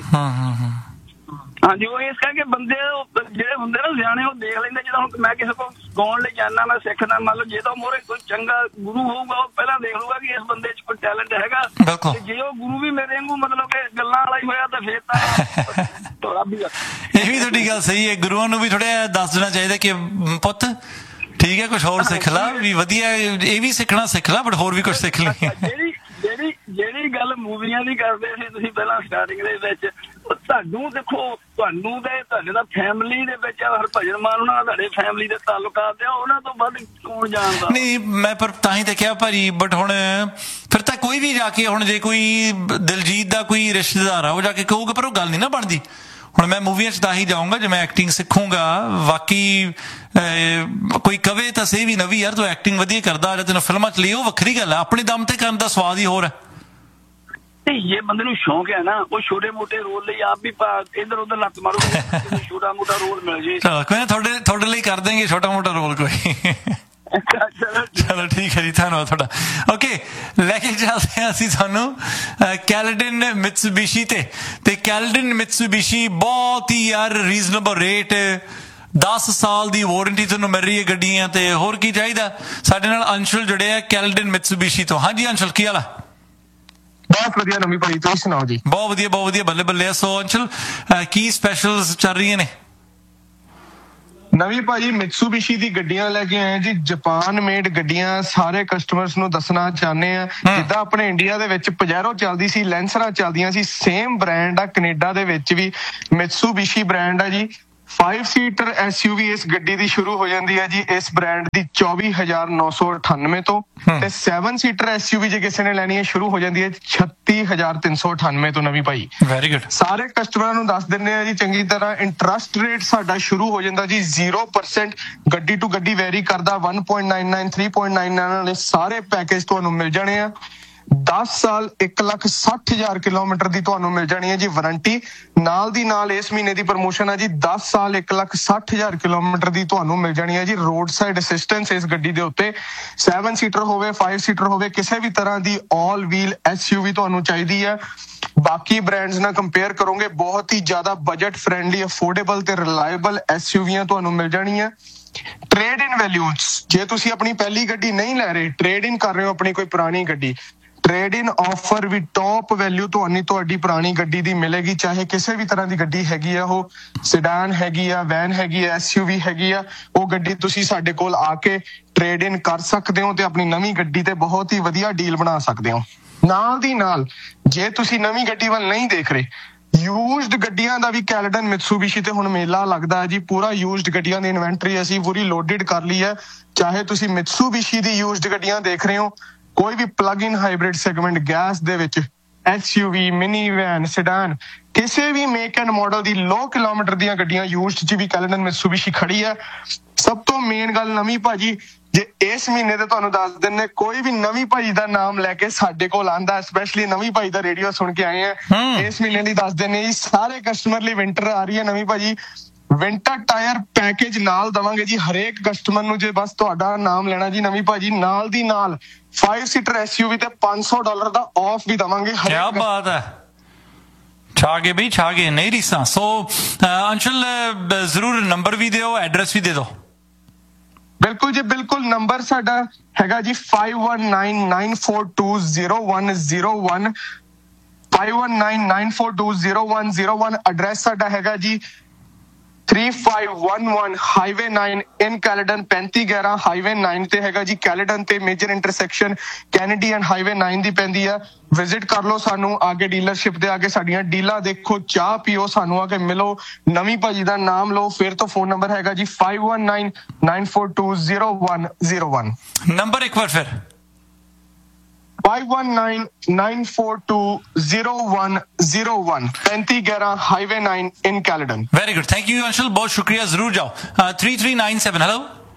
ਹਾਂਜੀ, ਉਹ ਇਸ ਕਰਕੇ ਬੰਦੇ ਜਿਹੜੇ ਹੁੰਦੇ ਨਾ ਸਿਆਣੇ, ਉਹ ਦੇਖ ਲੈਂਦੇ। ਜਿੱਦਾਂ ਹੁਣ ਮੈਂ ਕਿਸੇ ਕੋਲ ਗਾਉਣ ਲਈ ਜਾਣਾ, ਮੈਂ ਸਿੱਖਦਾ, ਮੰਨ ਲਓ ਜੇ ਤਾਂ ਮੋਰੇ ਕੋਈ ਚੰਗਾ ਗੁਰੂ ਹੋਊਗਾ, ਉਹ ਪਹਿਲਾਂ ਦੇਖ ਲੂਗਾ ਕਿ ਇਸ ਬੰਦੇ 'ਚ ਕੋਈ ਟੈਲੈਂਟ ਹੈਗਾ, ਤੇ ਜੇ ਉਹ ਗੁਰੂ ਵੀ ਮੇਰੇ ਵਾਂਗੂ ਮਤਲਬ ਕਿ ਗੱਲਾਂ ਵਾਲਾ ਹੀ ਹੋਇਆ ਤਾਂ ਫਿਰ ਤਾਂ ਥੋੜਾ ਵੀ। ਇਹ ਵੀ ਤੁਹਾਡੀ ਗੱਲ ਸਹੀ ਹੈ, ਗੁਰੂਆਂ ਨੂੰ ਵੀ ਥੋੜਾ ਦੱਸ ਦੇਣਾ ਚਾਹੀਦਾ ਕਿ ਪੁੱਤ ਠੀਕ ਹੈ, ਕੁਛ ਹੋਰ ਸਿੱਖ ਲਾ, ਵੀ ਵਧੀਆ ਇਹ ਵੀ ਸਿੱਖਣਾ ਸਿੱਖ ਲਾ, ਬਟ ਹੋਰ ਵੀ ਕੁਛ ਸਿੱਖ ਲਈ। ਜਿਹੜੀ ਜਿਹੜੀ ਜਿਹੜੀ ਗੱਲ ਮੂਵੀਆਂ ਦੀ ਕਰਦੇ ਸੀ ਤੁਸੀਂ ਪਹਿਲਾਂ ਸਟਾਰਟਿੰਗ ਦੇ ਵਿੱਚ, ਤੁਹਾਨੂੰ ਦੇਖੋ, ਤੁਹਾਨੂੰ ਤੇ ਤੁਹਾਡੇ ਦਾ ਫੈਮਿਲੀ ਦੇ ਵਿੱਚ ਹਰਭਜਨ ਮਾਨ ਉਹਨਾਂ ਨਾਲ ਤੁਹਾਡੇ ਫੈਮਿਲੀ ਦੇ ਤਾਲੁਕਾਤ ਆ, ਉਹਨਾਂ ਤੋਂ ਵੱਧ ਕੌਣ ਜਾਣਦਾ? ਨਹੀਂ ਮੈਂ ਪਰ ਤਾਂ ਹੀ ਤਾਂ ਕਿਹਾ ਭਾਜੀ, ਬਟ ਹੁਣ ਫਿਰ ਤਾਂ ਕੋਈ ਵੀ ਜਾ ਕੇ, ਹੁਣ ਜੇ ਕੋਈ ਦਿਲਜੀਤ ਦਾ ਕੋਈ ਰਿਸ਼ਤੇਦਾਰ ਆ, ਉਹ ਜਾ ਕੇ ਕਹੂਗਾ, ਪਰ ਉਹ ਗੱਲ ਨਹੀਂ ਨਾ ਬਣਦੀ। ਹੁਣ ਮੈਂ ਮੂਵੀਆਂ 'ਚ ਤਾਂ ਹੀ ਜਾਊਂਗਾ ਜੇ ਮੈਂ ਐਕਟਿੰਗ ਸਿੱਖੂੰਗਾ। ਬਾਕੀ ਕੋਈ ਕਵੇ ਤਾਂ ਸਹੀ ਵੀ ਨਵੀਂ ਯਾਰ ਤੂੰ ਐਕਟਿੰਗ ਵਧੀਆ ਕਰਦਾ, ਜਾਂ ਤੈਨੂੰ ਫਿਲਮਾਂ 'ਚ ਲਈ, ਉਹ ਵੱਖਰੀ ਗੱਲ ਹੈ, ਆਪਣੇ ਦਮ ਤੇ ਕਰਨ ਦਾ ਸਵਾਦ ਹੀ ਹੋਰ ਹੈ। ਤੇ ਜੇ ਬੰਦੇ ਨੂੰ ਸ਼ੌਂਕ ਹੈ ਨਾ, ਉਹ ਛੋਟੇ ਮੋਟੇ ਰੋਲ ਲਈ ਆਪ ਵੀ ਇੱਧਰ ਉੱਧਰ ਲੱਤ ਮਾਰੂਗਾ, ਛੋਟਾ ਮੋਟਾ ਰੋਲ ਮਿਲ ਜੇ। ਕੋਈ ਨਾ, ਤੁਹਾਡੇ ਤੁਹਾਡੇ ਲਈ ਕਰ ਦੇਂਗੇ ਛੋਟਾ ਮੋਟਾ ਰੋਲ ਕੋਈ। ਚਲੋ ਠੀਕ ਹੈ ਜੀ, ਧੰਨਵਾਦ ਤੁਹਾਡਾ। ਓਕੇ, ਲੈ ਕੇ ਚੱਲਦੇ ਹਾਂ ਅਸੀਂ ਤੁਹਾਨੂੰ ਕੈਲਡਨ ਮਿਟਸੂਬਿਸ਼ੀ ਤੇ ਤੇ ਕੈਲਡਨ ਮਿਟਸੂਬਿਸ਼ੀ ਬਹੁਤ ਹੀ ਯਾਰ ਰੀਜ਼ਨੇਬਲ ਰੇਟ, ਦਸ ਸਾਲ ਦੀ ਵਾਰੰਟੀ ਤੁਹਾਨੂੰ ਮਿਲ ਰਹੀ ਹੈ ਗੱਡੀਆਂ ਤੇ। ਹੋਰ ਕੀ ਚਾਹੀਦਾ? ਸਾਡੇ ਨਾਲ ਅੰਸ਼ੁਲ ਜੁੜੇ ਆ ਕੈਲਡਨ ਮਿਟਸੂਬਿਸ਼ੀ ਤੋਂ। ਹਾਂਜੀ ਅੰਸ਼ੁਲ, ਕੀ ਹਾਲ ਆ? ਬਹੁਤ ਵਧੀਆ ਨਵੀਂ ਭਾਈ, ਤੁਸੀਂ ਸੁਣਾਓ ਜੀ? ਬਹੁਤ ਵਧੀਆ ਬਹੁਤ ਵਧੀਆ, ਬੱਲੇ ਬੱਲੇ। ਸੋ ਅੰਸ਼ੁਲ, ਕੀ ਸਪੈਸ਼ਲਸ ਚੱਲ ਰਹੀਆਂ ਨੇ? ਨਵੀਂ ਭਾਜੀ ਮਿਟਸੂਬਿਸ਼ੀ ਦੀ ਗੱਡੀਆਂ ਲੈ ਕੇ ਆਏ ਜੀ, ਜਾਪਾਨ ਮੇਡ ਗੱਡੀਆਂ ਸਾਰੇ ਕਸਟਮਰਸ ਨੂੰ ਦੱਸਣਾ ਚਾਹੁੰਦੇ ਆ। ਜਿੱਦਾਂ ਆਪਣੇ ਇੰਡੀਆ ਦੇ ਵਿੱਚ ਪਜੈਰੋ ਚੱਲਦੀ ਸੀ, ਲੈਂਸਰਾਂ ਚੱਲਦੀਆਂ ਸੀ, ਸੇਮ ਬ੍ਰਾਂਡ ਆ ਕੈਨੇਡਾ ਦੇ ਵਿੱਚ ਵੀ ਮਿਟਸੂਬਿਸ਼ੀ ਬ੍ਰਾਂਡ ਆ ਜੀ। ਫਾਈਵ ਸੀਟਰ ਐਸ ਯੂ ਵੀ ਇਸ ਗੱਡੀ ਦੀ ਸ਼ੁਰੂ ਹੋ ਜਾਂਦੀ ਹੈ ਜੀ ਇਸ ਬ੍ਰਾਂਡ ਦੀ ਚੌਵੀ ਹਜ਼ਾਰ ਨੌ ਸੌ ਅਠਾਨਵੇਂ ਤੋਂ, ਤੇ ਸੈਵਨ ਸੀਟਰ ਐਸ ਯੂ ਵੀ ਜੇ ਕਿਸੇ ਨੇ ਲੈਣੀ ਹੈ ਸ਼ੁਰੂ ਹੋ ਜਾਂਦੀ ਹੈ ਛੱਤੀ ਹਜ਼ਾਰ ਤਿੰਨ ਸੌ ਅਠਾਨਵੇਂ ਤੋਂ। ਨਵੀਂ ਭਾਈ ਵੈਰੀ ਗੁੱਡ। ਸਾਰੇ ਕਸਟਮਰਾਂ ਨੂੰ ਦੱਸ ਦਿੰਦੇ ਆ ਜੀ ਚੰਗੀ ਤਰ੍ਹਾਂ। ਇੰਟਰਸਟ ਰੇਟ ਸਾਡਾ ਸ਼ੁਰੂ ਹੋ ਜਾਂਦਾ ਜੀ ਜ਼ੀਰੋ ਪਰਸੈਂਟ, ਗੱਡੀ ਟੂ ਗੱਡੀ ਵੈਰੀ ਕਰਦਾ। One point nine nine three point nine nine ਵਾਲੇ ਸਾਰੇ ਪੈਕੇਜ ਤੁਹਾਨੂੰ ਮਿਲ ਜਾਣੇ ਆ। ਦਸ ਸਾਲ ਇੱਕ ਲੱਖ ਸੱਠ ਹਜ਼ਾਰ ਕਿਲੋਮੀਟਰ ਦੀ ਤੁਹਾਨੂੰ ਮਿਲ ਜਾਣੀ ਹੈ ਜੀ ਵਾਰੰਟੀ। ਨਾਲ ਦੀ ਨਾਲ ਇਸ ਮਹੀਨੇ ਦੀ ਪ੍ਰਮੋਸ਼ਨ ਹੈ ਜੀ, ਦਸ ਸਾਲ ਇੱਕ ਲੱਖ ਸੱਠ ਹਜ਼ਾਰ ਕਿਲੋਮੀਟਰ ਦੀ ਤੁਹਾਨੂੰ ਮਿਲ ਜਾਣੀ ਹੈ ਜੀ ਰੋਡ ਸਾਈਡ ਅਸਿਸਟੈਂਸ ਇਸ ਗੱਡੀ ਦੇ ਉੱਤੇ। ਸੈਵਨ ਸੀਟਰ ਹੋਵੇ, ਫਾਈਵ ਸੀਟਰ ਹੋਵੇ, ਕਿਸੇ ਵੀ ਤਰ੍ਹਾਂ ਦੀ ਆਲ ਵੀਲ ਐਸ ਯੂ ਵੀ ਤੁਹਾਨੂੰ ਚਾਹੀਦੀ ਹੈ। ਬਾਕੀ ਬ੍ਰਾਂਡਸ ਨਾਲ ਕੰਪੇਅਰ ਕਰੋਗੇ ਬਹੁਤ ਹੀ ਜ਼ਿਆਦਾ ਬਜਟ ਫ੍ਰੈਂਡਲੀ, ਅਫੋਰਡੇਬਲ ਤੇ ਰਿਲਾਇਬਲ ਐਸ ਯੂ ਵੀਆਂ ਤੁਹਾਨੂੰ ਮਿਲ ਜਾਣੀਆਂ। ਟ੍ਰੇਡ ਇਨ ਵੈਲਿਊਜ਼, ਜੇ ਤੁਸੀਂ ਆਪਣੀ ਪਹਿਲੀ ਗੱਡੀ ਨਹੀਂ ਲੈ ਰਹੇ, ਟ੍ਰੇਡ ਇਨ ਕਰ ਰਹੇ ਹੋ ਆਪਣੀ ਕੋਈ ਪੁਰਾਣੀ ਗੱਡੀ, ਟ੍ਰੇਡ ਇਨ ਆਫਰ ਵੀ ਟੌਪ ਵੈਲਿਊ ਤੁਹਾਨੂੰ ਤੁਹਾਡੀ ਪੁਰਾਣੀ ਗੱਡੀ ਦੀ ਮਿਲੇਗੀ, ਚਾਹੇ ਕਿਸੇ ਵੀ ਤਰ੍ਹਾਂ ਦੀ ਗੱਡੀ ਹੈਗੀ ਆ, ਉਹ ਸਿਡਾਨ ਹੈਗੀ ਆ, ਵੈਨ ਹੈਗੀ ਆ, ਐਸਯੂਵੀ ਹੈਗੀ ਆ, ਉਹ ਗੱਡੀ ਤੁਸੀਂ ਸਾਡੇ ਕੋਲ ਆ ਕੇ ਟ੍ਰੇਡ ਇਨ ਕਰ ਸਕਦੇ ਹੋ ਤੇ ਆਪਣੀ ਨਵੀਂ ਗੱਡੀ ਤੇ ਬਹੁਤ ਹੀ ਵਧੀਆ ਡੀਲ ਬਣਾ ਸਕਦੇ ਹੋ। ਨਾਲ ਦੀ ਨਾਲ ਜੇ ਤੁਸੀਂ ਨਵੀਂ ਗੱਡੀ ਵੱਲ ਨਹੀਂ ਦੇਖ ਰਹੇ, ਯੂਜ਼ਡ ਗੱਡੀਆਂ ਦਾ ਵੀ ਕੈਲਡਨ ਮਿਤਸੂਬਿਸ਼ੀ ਤੇ ਹੁਣ ਮੇਲਾ ਲੱਗਦਾ ਹੈ ਜੀ। ਪੂਰਾ ਯੂਜ਼ਡ ਗੱਡੀਆਂ ਦੀ ਇਨਵੈਂਟਰੀ ਅਸੀਂ ਪੂਰੀ ਲੋਡਡ ਕਰ ਲਈ ਹੈ। ਚਾਹੇ ਤੁਸੀਂ ਮਿਤਸੂਬਿਸ਼ੀ ਦੀ ਯੂਜ਼ਡ ਗੱਡੀਆਂ ਦੇਖ ਰਹੇ ਹੋ, ਕੋਈ ਵੀ ਪਲੱਗ ਇਨ ਹਾਈਬ੍ਰਿਡ ਸੈਗਮੈਂਟ ਗੈਸ ਦੇ ਵਿੱਚ, ਐਸਯੂਵੀ, ਮਿਨੀ ਵੈਨ, ਸਿਡਾਨ, ਕਿਸੇ ਵੀ make and model the low kilometre ਦੀਆਂ ਗੱਡੀਆਂ ਯੂਜ਼ਡ 'ਚ ਵੀ ਕੈਲਡਨ ਮਿਤਸੂਬਿਸ਼ੀ ਖੜੀ ਹੈ। ਸਭ ਤੋਂ ਮੇਨ ਗੱਲ ਨਵੀਂ ਭਾਜੀ, ਜੇ ਇਸ ਮਹੀਨੇ ਤੇ ਤੁਹਾਨੂੰ ਦੱਸ ਦਿੰਨੇ, ਕੋਈ ਵੀ ਨਵੀਂ ਭਾਈ ਦਾ ਨਾਮ ਲੈ ਕੇ ਸਾਡੇ ਕੋਲ ਆਂਦਾ, ਸਪੈਸ਼ਲੀ ਨਵੀਂ ਭਾਈ ਦਾ ਰੇਡੀਓ ਸੁਣ ਕੇ ਆਏ ਆ, ਇਸ ਮਹੀਨੇ ਦੀ ਦੱਸ ਦਿੰਨੇ ਜੀ ਸਾਰੇ ਕਸਟਮਰ ਲਈ ਵਿੰਟਰ ਆ ਰਹੀ ਹੈ ਨਵੀਂ ਭਾਜੀ। ਵਿੰਟਰ ਟਾਇਰ ਪੈਕੇਜ ਨਾਲ ਦਵਾਂਗੇ ਜੀ ਹਰੇਕ ਕਸਟਮਰ ਨੂੰ, ਜੇ ਬਸ ਤੁਹਾਡਾ ਨਾਮ ਲੈਣਾ ਜੀ ਨਵੀਂ ਭਾਜੀ। ਨਾਲ ਦੀ ਨਾਲ ਫਾਈਵ ਸੀਟਰ ਐਸਯੂਵੀ ਤੇ ਪੰਜ ਸੌ ਡਾਲਰ ਦਾ ਆਫ ਵੀ ਦਵਾਂਗੇ। ਕੀ ਬਾਤ ਹੈ, ਛਾ ਗਏ ਬਈ, ਛਾ ਗਏ, ਨਹੀਂ ਰੀਸਾਂ। ਸੋ ਅੰਸ਼ਲ ਜ਼ਰੂਰ ਨੰਬਰ ਵੀ ਦਿਓ, ਐਡਰੈਸ ਵੀ ਦੇ ਦਿਓ। ਬਿਲਕੁਲ ਜੀ ਬਿਲਕੁਲ, ਨੰਬਰ ਸਾਡਾ ਹੈਗਾ ਜੀ five one nine nine four two zero one zero one five one nine nine four two zero one zero one। Address ਸਾਡਾ ਹੈਗਾ ਜੀ three five one one highway nine ਇਨ ਕੈਲਡਨ, ਪੈਂਤੀ ਗਿਆਰਾਂ ਹਾਈਵੇ nine ਤੇ ਹੈਗਾ ਜੀ। ਕੈਲਡਨ ਤੇ major intersection Canadian highway nine ਦੀ ਪੈਂਦੀ ਆ। ਵਿਜ਼ਿਟ ਕਰ ਲਓ ਸਾਨੂੰ, ਆਗੇ ਡੀਲਰਸ਼ਿਪ ਤੇ ਆ ਕੇ ਸਾਡੀਆਂ ਡੀਲਾਂ ਦੇਖੋ, ਚਾਹ ਪੀਓ, ਸਾਨੂੰ ਆ ਕੇ ਮਿਲੋ, ਨਵੀਂ ਭਾਜੀ ਦਾ ਨਾਮ ਲਓ। ਫਿਰ ਤੋਂ ਫੋਨ ਨੰਬਰ ਹੈਗਾ ਜੀ five one nine nine four two zero one zero one। Number ਇੱਕ ਵਾਰ ਫਿਰ five one nine nine four two zero one zero one पैंती ग्यारह highway nine in Caledon. Very good, thank you Anshal, बहुत शुक्रिया। जरूर जाओ। Three three nine seven. Hello,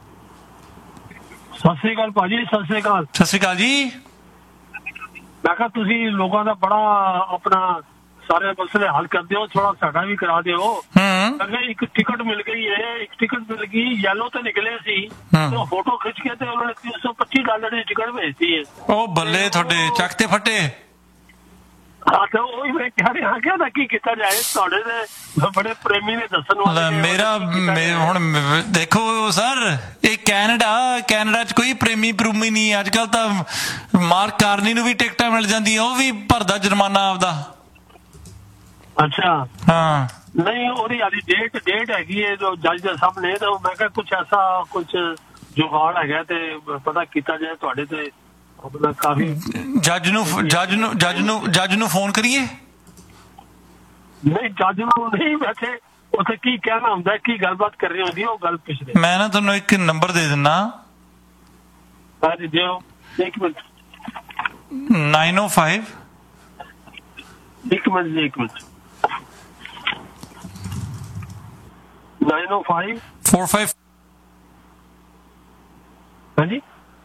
Sat Sri ਅਕਾਲ ਭਾਜੀ। ਸਤਿ ਸ੍ਰੀ ਅਕਾਲ। ਸਤਿ ਸ਼੍ਰੀ ਅਕਾਲ ਜੀ। ਮੈਂ ਕਿਹਾ ਤੁਸੀਂ ਲੋਕਾਂ ਦਾ ਬੜਾ ਆਪਣਾ ਸਾਰੇ ਮਸਲੇ ਹੱਲ ਕਰਦੇ ਹੋ, ਥੋੜਾ ਸਾਡਾ ਵੀ ਕਰਾ ਦਿਓ। ਅਗੇ ਇੱਕ ਟਿਕਟ ਮਿਲ ਗਈ ਹੈ, ਇੱਕ ਟਿਕਟ ਮਿਲ ਗਈ, ਯੈਲੋ ਤੇ ਨਿਕਲੇ ਸੀ, ਤੇ ਫੋਟੋ ਖਿੱਚ ਕੇ ਤੇ ਉਹਨਾਂ ਨੇ ਤਿੰਨ ਸੌ ਪੱਚੀ ਡਾਲਰ ਦੀ ਟਿਕਟ ਭੇਜਤੀ ਹੈ। ਉਹ ਬੱਲੇ, ਤੁਹਾਡੇ ਚੱਕ ਤੇ ਫੱਟੇ। ਹਾਂ ਤੇ ਉਹੀ ਮੈਂ ਕਹਿ ਰਿਹਾ ਕਿ ਉਹਦਾ ਕੀ ਕੀਤਾ ਜਾਏ, ਤੁਹਾਡੇ ਦੇ ਬੜੇ ਪ੍ਰੇਮੀ ਨੇ ਦੱਸਣ ਵਾਲੇ। ਮੇਰਾ ਹੁਣ ਦੇਖੋ ਸਰ, ਇਹ ਕੈਨੇਡਾ, ਕੈਨੇਡਾ ਚ ਕੋਈ ਪ੍ਰੇਮੀ ਪ੍ਰੂਮੀ ਨਹੀਂ। ਅੱਜ ਕੱਲ ਤਾਂ ਮਾਰਕ ਕਾਰਨੀ ਨੂੰ ਵੀ ਟਿਕਟਾਂ ਮਿਲ ਜਾਂਦੀਆਂ, ਉਹ ਵੀ ਭਰਦਾ ਜੁਰਮਾਨਾ ਆਪਦਾ। ਅੱਛਾ, ਹਾਂ ਨਹੀਂ ਉਹਦੀ ਹਾਲੀ ਡੇਟ ਡੇਟ ਹੈਗੀ ਹੈ ਜੋ ਜੱਜ ਦੇ ਸਾਹਮਣੇ, ਤਾਂ ਮੈਂ ਕਿਹਾ ਕੁਛ ਐਸਾ ਕੁਛ ਜੁਗਾੜ ਹੈਗਾ ਤੇ ਪਤਾ ਕੀਤਾ ਜਾਏ ਤੁਹਾਡੇ ਤੇ ਆਪਣਾ ਕਾਫੀ। ਜੱਜ ਨੂੰ ਜੱਜ ਨੂੰ ਜੱਜ ਨੂੰ ਜੱਜ ਨੂੰ ਫੋਨ ਕਰੀਏ? ਨਹੀਂ ਜੱਜ ਨੂੰ ਨਹੀਂ, ਵੈਸੇ ਉੱਥੇ ਕੀ ਕਹਿਣਾ ਹੁੰਦਾ, ਕੀ ਗੱਲਬਾਤ ਕਰਨੀ ਹੁੰਦੀ, ਉਹ ਗੱਲ ਪੁੱਛਦੇ। ਮੈਂ ਨਾ ਤੁਹਾਨੂੰ ਇੱਕ ਨੰਬਰ ਦੇ ਦਿੰਦਾ। ਹਾਂਜੀ ਦਿਓ, ਇੱਕ ਮਿੰਟ। nine oh five ਇੱਕ ਮਿੰਟ ਜੀ, ਇੱਕ minute. nine oh five four five ਹਾਂਜੀ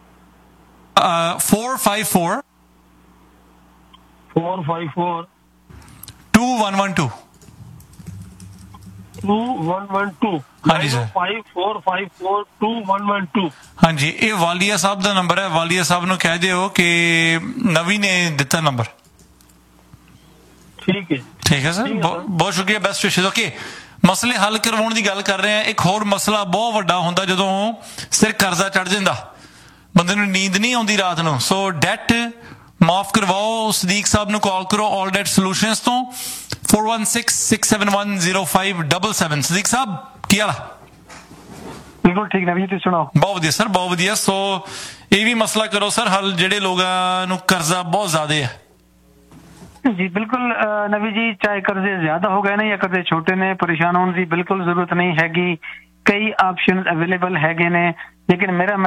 four five four four five four two one one two two one one two। ਹਾਂਜੀ sir, five four five four two one one two। ਹਾਂਜੀ, ਇਹ ਵਾਲੀਆ ਸਾਹਿਬ ਦਾ number ਹੈ। ਵਾਲੀਆ ਸਾਹਿਬ ਨੂੰ ਕਹਿ ਦਿਓ ਕਿ ਨਵੀਂ ਨੇ ਦਿੱਤਾ ਨੰਬਰ। ਠੀਕ ਹੈ, ਠੀਕ ਹੈ ਸਰ, ਬਹੁਤ ਸ਼ੁਕਰੀਆ, ਬੈਸਟ ਵਿਸ਼ੇਸ। ਓਕੇ, ਮਸਲੇ ਹੱਲ ਕਰਵਾਉਣ ਦੀ ਗੱਲ ਕਰ ਰਹੇ ਆ। ਇੱਕ ਹੋਰ ਮਸਲਾ ਬਹੁਤ ਵੱਡਾ ਹੁੰਦਾ ਜਦੋਂ ਸਿਰ ਕਰਜ਼ਾ ਚੜ ਜਾਂਦਾ, ਬੰਦੇ ਨੂੰ ਨੀਂਦ ਨਹੀਂ ਆਉਂਦੀ ਰਾਤ ਨੂੰ। ਸੋ ਡੈਟ ਮਾਫ ਕਰਵਾਓ, ਸਦੀਕ ਸਾਹਿਬ ਨੂੰ ਕਾਲ ਕਰੋ ਆਲ ਡੈਟ ਸੋਲੂਸ਼ਨਸ ਤੋਂ four one six six seven one zero five seven seven। Sadiq ਸਾਹਿਬ ਕੀ ਹਾਲ? ਬਿਲਕੁਲ ਠੀਕ ਨੇ ਵੀ, ਤੁਸੀਂ ਸੁਣਾਓ? ਬਹੁਤ ਵਧੀਆ ਸਰ, ਬਹੁਤ ਵਧੀਆ। ਸੋ ਇਹ ਵੀ ਮਸਲਾ ਕਰੋ ਸਰ ਹੱਲ, ਜਿਹੜੇ ਲੋਕਾਂ ਨੂੰ ਕਰਜ਼ਾ ਬਹੁਤ ਜ਼ਿਆਦਾ ਹੈ। जी बिल्कुल नवी जी, चाहे कर्जे ज्यादा हो गए ने या कर्जे छोटे ने, परेशान होने की बिल्कुल जरूरत नहीं हैगी। कई ऑप्शन अवेलेबल हैगे ने, लेकिन मेरा